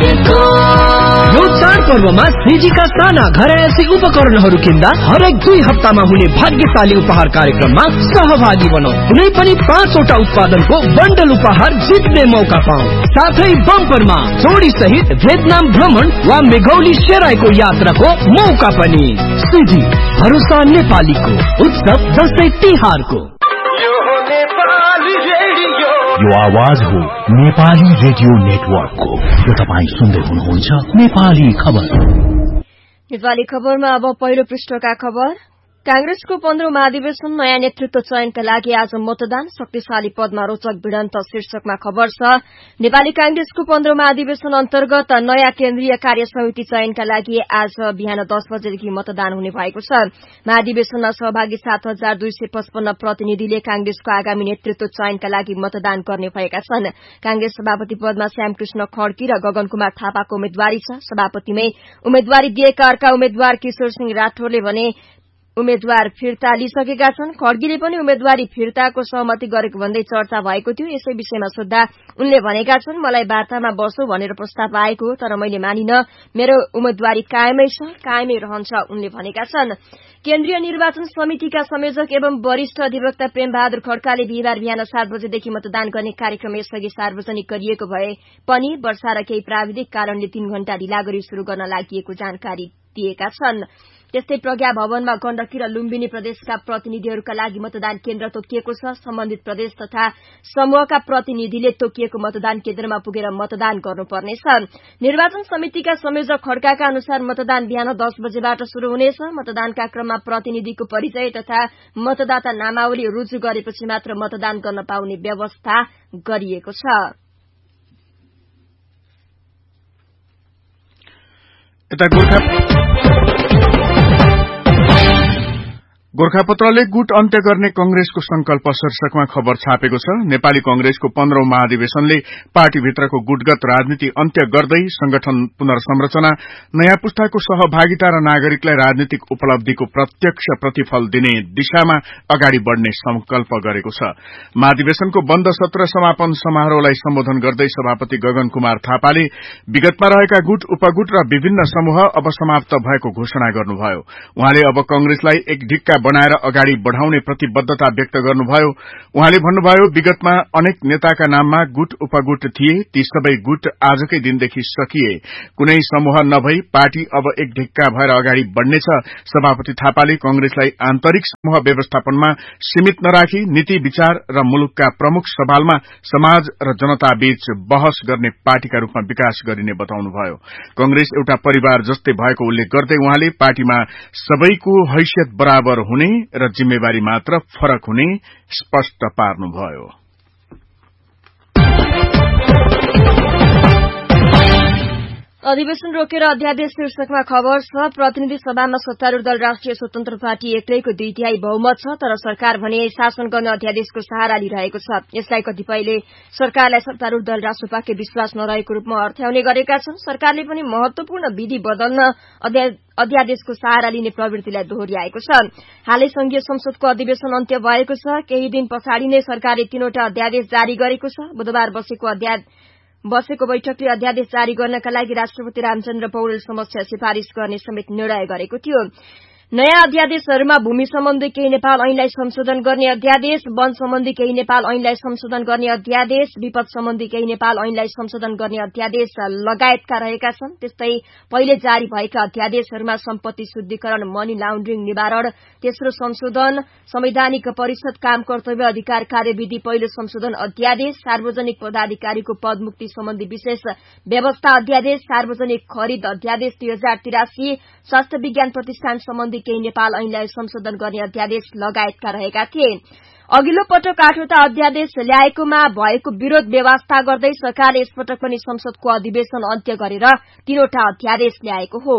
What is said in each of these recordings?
यो चाडपर्वमा सिजीका साना घरयासी उपकरणहरू किन्दा हरेक 2 हप्तामा हुने भाग्यशाली उपहार कार्यक्रममा सहभागी बनौ। कुनै पनि 5 वटा उत्पादनको बन्डल उपहार जित्ने मौका पाऊ। साथै बम्परमा जोडी सहित भियतनाम भ्रमण वा मेघौली सेराईको यात्राको मौका पनि। सिजी भरोसा नेपालीको उत्सव जस्तै तिहारको। यो आवाज हो नेपाली रेडियो नेटवर्कको। यो तपाईं सुन्दै हुनुहुन्छ नेपाली खबर। नेपाली खबरमा अब पहिलो पृष्ठका खबर। कांग्रेसको 15औं महाधिवेशन नयाँ नेतृत्व चयनका लागि आज मतदान, शक्तिशाली पदमा रोचक भिडन्त शीर्षकमा खबर छ। नेपाली कांग्रेसको 15औं महाधिवेशन अन्तर्गत नयाँ केन्द्रीय कार्य समिति चयनका लागि आज बिहान 10 बजेदेखि मतदान हुने भएको छ। महाधिवेशनमा सहभागी 7255 प्रतिनिधिले कांग्रेसको आगामी नेतृत्व चयनका लागि मतदान गर्ने भएका छन्। कांग्रेस सभापति पदमा श्यामकृष्ण खड्की र गगन कुमार थापाको उम्मेद्वारी छ। सभापतिमै उम्मेद्वारी दिएका अर्का उम्मेद्वार किशोर सिंह राठौरले भने उम्मेद्वार फिर्ता लिइसकेका छन्। खड्गीले पनि उम्मेद्वारी फिर्ताको सहमति गरेको भन्दै चर्चा भएको थियो। यसै विषयमा सोध्दा उनले भनेका छन्, मलाई वार्तामा बसो भनेर प्रस्ताव आएको, तर मैले मानिन। मेरो उम्मेद्वारी कायमै छ, कायमै रहन्छ उनले भनेका छन्। केन्द्रीय निर्वाचन समितिका संयोजक एवं वरिष्ठ अधिवक्ता प्रेम बहादुर खड्काले बिहिबार बिहान 7 बजेदेखि मतदान गर्ने कार्यक्रम यसअघि सार्वजनिक गरिएको भए पनि वर्षा र केही प्राविधिक कारणले 3 घण्टा ढिला गरी शुरू गर्न लागि जानकारी दिएका छन्। त्यस्तै प्रज्ञा भवनमा गण्डकी र लुम्बिनी प्रदेशका प्रतिनिधिहरूका लागि मतदान केन्द्र तोकिएको छ। सम्बन्धित प्रदेश तथा समूहका प्रतिनिधिले तोकिएको मतदान केन्द्रमा पुगेर मतदान गर्नुपर्नेछ। निर्वाचन समितिका संयोजक खड्काका अनुसार मतदान बिहान 10 बजेबाट शुरू हुनेछ। मतदानका क्रममा प्रतिनिधिको परिचय तथा मतदाता नामावली रुजु गरेपछि मात्र मतदान गर्न पाउने व्यवस्था गरिएको छ। गोरखापत्रले गुट अन्त्य गर्ने कंग्रेसको संकल्प शीर्षकमा खबर छापेको छ। नेपाली कंग्रेसको 15औं महाधिवेशनले पार्टीभित्रको गुटगत राजनीति अन्त्य गर्दै संगठन पुनर्संरचना, नयाँ पुस्ताको सहभागिता र नागरिकलाई राजनीतिक उपलब्धिको प्रत्यक्ष प्रतिफल दिने दिशामा अगाडि बढ़ने संकल्प गरेको छ। महाधिवेशनको बन्द सत्र समापन समारोहलाई सम्बोधन गर्दै सभापति गगन कुमार थापाले विगतमा रहेका गुट उपगुट र विभिन्न समूह अब समाप्त भएको घोषणा गर्नुभयो। उहाँले अब कंग्रेसलाई एक ढिक्का बनाएर अगाडि बढ़ाउने प्रतिबद्धता व्यक्त गर्नुभयो। उहाँले भन्नुभयो, विगतमा अनेक नेताका नाममा गुट उपगुट थिए, ती सबै गुट आजकै दिनदेखि सकिए। कुनै समूह नभई पार्टी अब एक ढिक्का भएर अगाडि बढ़नेछ। सभापति थापाले कंग्रेसलाई आन्तरिक समूह व्यवस्थापनमा सीमित नराखी नीति विचार र मुलुकका प्रमुख सवालमा समाज र जनताबीच बहस गर्ने पार्टीका रूपमा विकास गरिने बताउनुभयो। कंग्रेस एउटा परिवार जस्तै भएको उल्लेख गर्दै उहाँले पार्टीमा सबैको हैसियत बराबर हुने र जिम्मेवारी मात्र फरक हुने स्पष्ट पार्नुभयो। अधिवेशन रोकेर अध्यादेश शीर्षकमा खबर छ। प्रतिनिधि सभामा सत्तारूढ़ दल राष्ट्रिय स्वतन्त्र पार्टी एक्लैको 2/3 बहुमत छ, तर सरकार भने शासन गर्ने अध्यादेशको सहारा लिइरहेको छ। यसलाई कतिपयले सरकारलाई सत्तारूढ़ दल राष्ट्रपाके विश्वास नरहेको रूपमा अर्थ्याउने गरेका छन्। सरकारले पनि महत्वपूर्ण विधि बदल्न अध्यादेशको सहारा लिने प्रवृत्तिलाई दोहोर्याएको छ। हालै संघीय संसदको अधिवेशन अन्त्य भएको छ। केही दिन पछाडि नै सरकारले 3वटा अध्यादेश जारी गरेको छ। बुधबार बसेको बैठकले अध्यादेश जारी गर्नका लागि राष्ट्रपति रामचन्द्र पौडेल समक्ष सिफारिश गर्ने समेत निर्णय गरेको थियो। नयाँ अध्यादेशहरूमा भूमि सम्बन्धी केही नेपाल ऐनलाई संशोधन गर्ने अध्यादेश, वन सम्बन्धी केही नेपाल ऐनलाई संशोधन गर्ने अध्यादेश, विपद सम्बन्धी केही नेपाल ऐनलाई संशोधन गर्ने अध्यादेश लगायतका रहेका छन्। त्यस्तै पहिले जारी भएका अध्यादेशहरूमा सम्पत्ति शुद्धिकरण, मनी लाउन्ड्रिङ निवारण, तेस्रो संशोधन, संवैधानिक परिषद काम कर्तव्य अधिकार कार्यविधि पहिलो संशोधन अध्यादेश, सार्वजनिक पदाधिकारीको पदमुक्ति सम्बन्धी विशेष व्यवस्था अध्यादेश, सार्वजनिक खरिद अध्यादेश 2083, स्वास्थ्य विज्ञान प्रतिष्ठान सम्बन्धी केही नेपाल ऐनलाई संशोधन गर्ने अध्यादेश लगायतका रहेका थिए। अघिल्लो पटक 8वटा अध्यादेश ल्याएकोमा भएको विरोध व्यवस्था गर्दै सरकारले यसपटक पनि संसदको अधिवेशन अन्त्य गरेर 3वटा अध्यादेश ल्याएको हो।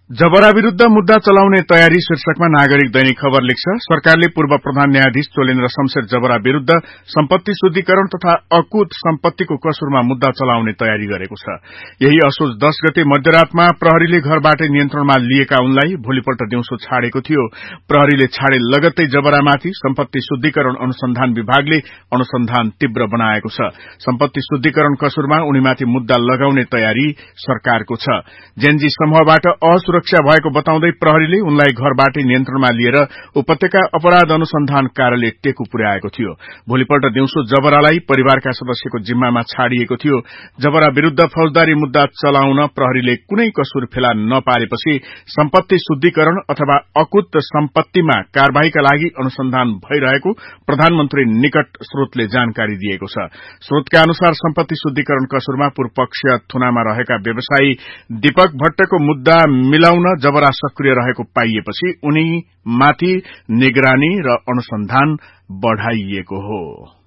जबरा विरूद्ध मुद्दा चलाउने तयारी शीर्षकमा नागरिक दैनिक खबर लेख्छ। सरकारले पूर्व प्रधान न्यायाधीश चोलेन्द्र शमशेर जबरा विरूद्ध सम्पत्ति शुद्धिकरण तथा अकुत सम्पत्तिको कसुरमा मुद्दा चलाउने तयारी गरेको छ। यही असोज 10 गते मध्यरातमा प्रहरीले घरबाटै नियन्त्रणमा लिएका उनलाई भोलिपल्ट दिउँसो छाडेको थियो। प्रहरीले छाडे लगत्तै जबरामाथि सम्पत्ति शुद्धिकरण अनुसन्धान विभागले अनुसन्धान तीव्र बनाएको छ। सम्पत्ति शुद्धिकरण कसुरमा उनीमाथि मुद्दा लगाउने तयारी सरकारको छ। जेनजी समूहबाट असुरक्षा भएको बताउँदै प्रहरीले उनलाई घरबाटै नियन्त्रणमा लिएर उपत्यका अपराध अनुसन्धान कार्यालय टेकु पुर्याएको थियो। भोलिपल्ट दिउँसो जबरालाई परिवारका सदस्यको जिम्मामा छाडिएको थियो। जबरा विरूद्ध फौजदारी मुद्दा चलाउन प्रहरीले कुनै कसुर फेला नपारेपछि सम्पत्ति शुद्धिकरण अथवा अकुत सम्पत्तिमा कार्यवाहीका लागि अनुसन्धान भइरहेको प्रधानमन्त्री निकट स्रोतले जानकारी दिएको छ। स्रोतका अनुसार सम्पत्ति शुद्धिकरण कसुरमा पूर्वपक्ष थुनामा रहेका व्यवसायी दीपक भट्टको मुद्दा मिलाउन जबरा सक्रिय रहेको पाइएपछि उनी माथि निगरानी र अनुसन्धान बढ़ाइएको हो।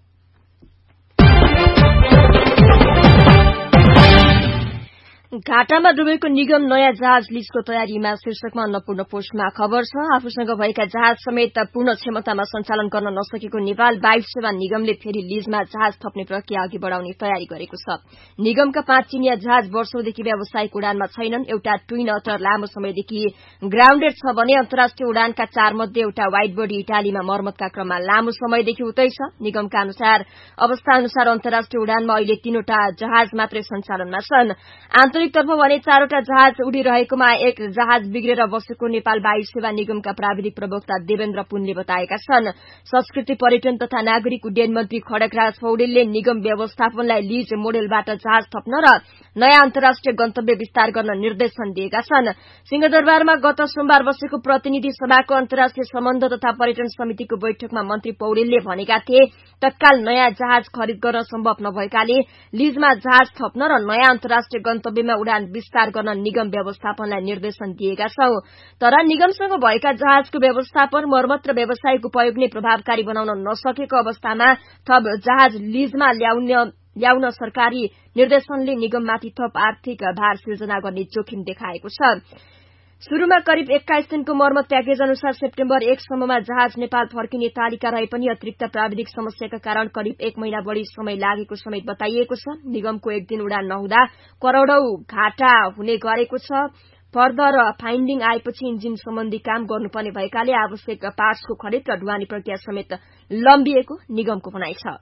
घाटामा डुबेको निगम नयाँ जहाज लीजको तयारीमा शीर्षकमा अन्नपूर्ण पोस्टमा खबर छ। आफूसँग भएका जहाज समेत पूर्ण क्षमतामा सञ्चालन गर्न नसकेको नेपाल वायु सेवा निगमले फेरि लीजमा जहाज थप्ने प्रक्रिया अघि बढ़ाउने तयारी गरेको छ। निगमका 5 चिनिया जहाज वर्षौंदेखि व्यावसायिक उडानमा छैनन्। एउटा ट्विन अटर लामो समयदेखि ग्राउण्डेड छ भने अन्तर्राष्ट्रिय उडानका 4 मध्ये एउटा वाइड बडी इटालीमा मर्मतका क्रममा लामो समयदेखि उतै छ। निगमका अनुसार अवस्था अनुसार अन्तर्राष्ट्रिय उडानमा अहिले 3वटा जहाज मात्रै सञ्चालनमा छन्। तर्फ भने 4वटा जहाज उडिरहेकोमा एक जहाज बिग्रेर बसेको नेपाल वायु सेवा निगमका प्राविधिक प्रवक्ता देवेन्द्र पुनले बताएका छन्। संस्कृति पर्यटन तथा नागरिक उड्डयन मन्त्री खड्गराज पौडेलले निगम व्यवस्थापनलाई लीज मोडेलबाट जहाज थप्न र नयाँ अन्तर्राष्ट्रिय गन्तव्य विस्तार गर्न निर्देशन दिएका छन्। सिंहदरबारमा गत सोमबार बसेको प्रतिनिधि सभाको अन्तर्राष्ट्रिय सम्बन्ध तथा पर्यटन समितिको बैठकमा मन्त्री पौडेलले भनेका थिए तत्काल नयाँ जहाज खरिद गर्न सम्भव नभएकाले लीजमा जहाज थप्न र नयाँ अन्तर्राष्ट्रिय गन्तव्यमा उडान विस्तार गर्न निगम व्यवस्थापनलाई निर्देशन दिएका छौं। तर निगमसँग भएका जहाजको व्यवस्थापन मर्मत र व्यावसायिक उपयोग नै प्रभावकारी बनाउन नसकेको अवस्थामा थप जहाज लीजमा ल्याउन सरकारी निर्देशनले निगममाथि थप आर्थिक भार सिर्जना गर्ने जोखिम देखाएको छ। शुरूमा करिब 21 दिनको मर्मत प्याकेज अनुसार सेप्टेम्बर 1 सम्ममा जहाज नेपाल फर्किने तालिका रहे पनि अतिरिक्त प्राविधिक समस्याका कारण करिब 1 महिना बढ़ी समय लागेको समेत बताइएको छ। निगमको 1 दिन उडान नहुँदा करोड़ौं घाटा हुने गरेको छ। फर्दर फाइन्डिङ आएपछि इन्जिन सम्बन्धी काम गर्नुपर्ने भएकाले आवश्यक पार्ट्सको खरिद र ढुवानी प्रक्रिया समेत लम्बिएको निगमको भनाइ छ।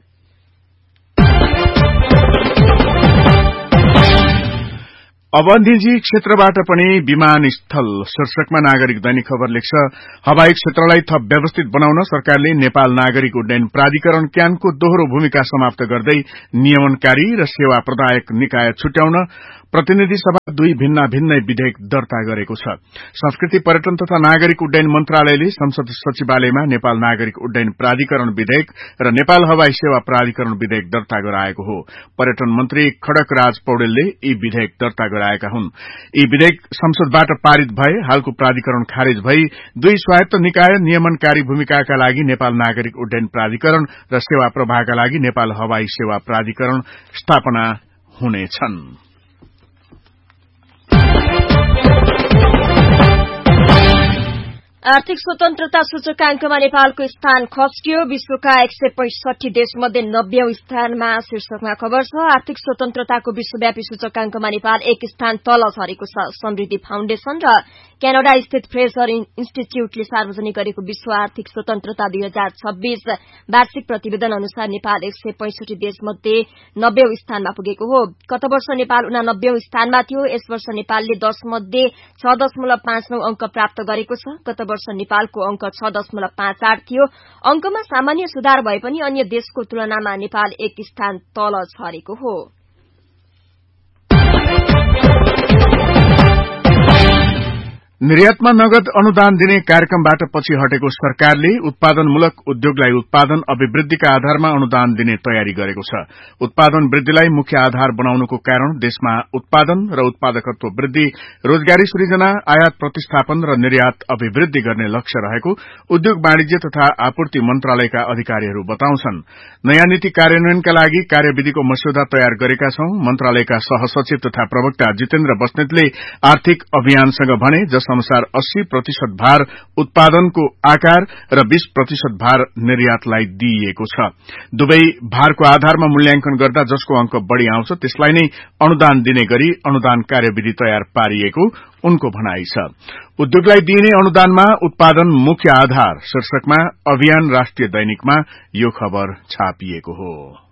अब निजी क्षेत्रबाट पनि विमानस्थल शीर्षकमा नागरिक दैनिक खबर लेख्छ। हवाई क्षेत्रलाई थप व्यवस्थित बनाउन सरकारले नेपाल नागरिक उड्डयन प्राधिकरण क्यानको दोहोरो भूमिका समाप्त गर्दै नियमनकारी र सेवा प्रदायक निकाय छुट्याउन प्रतिनिधि सभा 2 भिन्नै विधेयक दर्ता गरेको छ। संस्कृति पर्यटन तथा नागरिक उड्डयन मन्त्रालयले संसद सचिवालयमा नेपाल नागरिक उड्डयन प्राधिकरण विधेयक र नेपाल हवाई सेवा प्राधिकरण विधेयक दर्ता गराएको हो। पर्यटन मन्त्री खड्गराज पौडेलले यी विधेयक दर्ता गराएका हुन्। यी विधेयक संसदबाट पारित भए हालको प्राधिकरण खारेज भई 2 स्वायत्त निकाय नियमनकारी भूमिकाका लागि नेपाल नागरिक उड्डयन प्राधिकरण र सेवा प्रवाहका लागि नेपाल हवाई सेवा प्राधिकरण स्थापना हुनेछन्। आर्थिक स्वतन्त्रता सूचकांकमा नेपालको स्थान खस्कियो। विश्वका 165 देशमध्ये 90औं स्थानमा शीर्षकमा खबर छ। आर्थिक स्वतन्त्रताको विश्वव्यापी सूचकांकमा नेपाल 1 स्थान तल झरेको छ। समृद्धि फाउन्डेशन र क्यानाडा स्थित फ्रेजर इन्स्टिच्यूटले सार्वजनिक गरेको विश्व आर्थिक स्वतन्त्रता 2026 वार्षिक प्रतिवेदन अनुसार नेपाल 165 देशमध्ये 90औं स्थानमा पुगेको हो। गत वर्ष नेपाल 89औं स्थानमा थियो। यस वर्ष नेपालले 10 मध्ये 6.59 अंक प्राप्त गरेको छ। गत वर्ष नेपालको अंक 6.58 थियो। अंकमा सामान्य सुधार भए पनि अन्य देशको तुलनामा नेपाल 1 स्थान तल झरेको हो। निर्यातमा नगद अनुदान दिने कार्यक्रमबाट पछि हटेको सरकारले उत्पादनमूलक उद्योगलाई उत्पादन अभिवृद्धिका आधारमा अनुदान दिने तयारी गरेको छ। उत्पादन वृद्धिलाई मुख्य आधार बनाउनुको कारण देशमा उत्पादन र उत्पादकत्व वृद्धि, रोजगारी सृजना, आयात प्रतिस्थापन र निर्यात अभिवृद्धि गर्ने लक्ष्य रहेको उद्योग वाणिज्य तथा आपूर्ति मन्त्रालयका अधिकारीहरू बताउँछन्। नयाँ नीति कार्यान्वयनका लागि कार्यविधिको मस्यौदा तयार गरेका छौं। मन्त्रालयका सहसचिव तथा प्रवक्ता जितेन्द्र बस्नेतले आर्थिक अभियानसँग भने जसरी अनुसार 80% भार उत्पादनको आकार र 20% भार निर्यातलाई दिइएको छ। दुवै भारको आधारमा मूल्याङ्कन गर्दा जसको अंक बढ़ी आउँछ त्यसलाई नै अनुदान दिने गरी अनुदान कार्यविधि तयार पारिएको उनको भनाई छ। उद्योगलाई दिइने अनुदानमा उत्पादन मुख्य आधार शीर्षकमा अभियान राष्ट्रिय दैनिकमा यो खबर छापिएको हो।